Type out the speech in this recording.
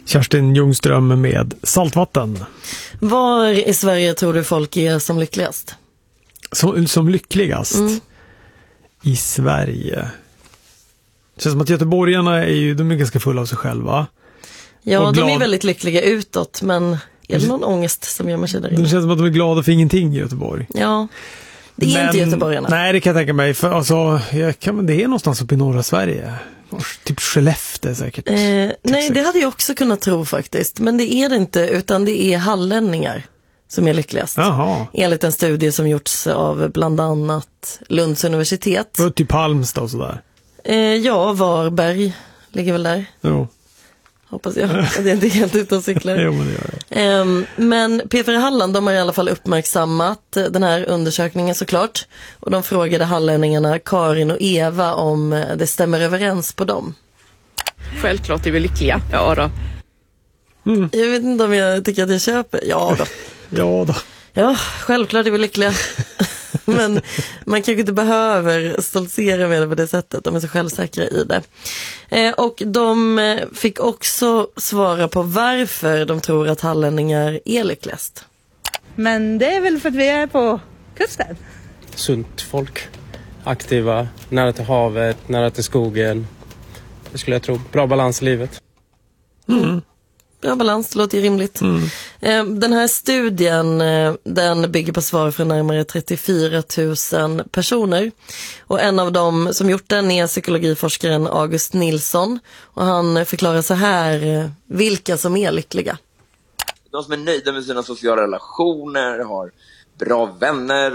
Kerstin Ljungström med Saltvatten. Var i Sverige tror du folk är som lyckligast? Som lyckligast? I Sverige. Det känns som att göteborgarna de är ganska fulla av sig själva. Ja, de är väldigt lyckliga utåt, men är det någon ångest som gör man sig där inne? Det känns som att de är glada för ingenting i Göteborg. Ja, det är inte göteborgarna. Nej, det kan jag tänka mig. För, alltså, det är någonstans uppe i norra Sverige. Typ Skellefteå säkert. Nej, det hade jag också kunnat tro faktiskt. Men det är det inte, utan det är hallänningar som är lyckligast. Jaha. Enligt en studie som gjorts av bland annat Lunds universitet. Typ Halmstad och sådär. Ja, Varberg ligger väl där. Jo. Hoppas jag. Det är inte helt utan cyklar. Jo, men det gör det. Men PFR Halland, de har i alla fall uppmärksammat den här undersökningen såklart. Och de frågade hallänningarna Karin och Eva om det stämmer överens på dem. Självklart är vi lyckliga. Ja då. Jag vet inte om jag tycker att jag köper. Ja då. Ja då. Ja, självklart är vi lyckliga. Men man kanske inte behöver stoltsera med det på det sättet. De är så självsäkra i det. Och de fick också svara på varför de tror att hallänningar är lyckligast. Men det är väl för att vi är på kusten. Sunt folk. Aktiva, nära till havet, nära till skogen. Det skulle jag tro. Bra balans i livet. Bra balans, det låter ju rimligt. Den här studien, den bygger på svar från närmare 34 000 personer. Och en av dem som gjort den är psykologiforskaren August Nilsson. Och han förklarar så här vilka som är lyckliga. De som är nöjda med sina sociala relationer, har bra vänner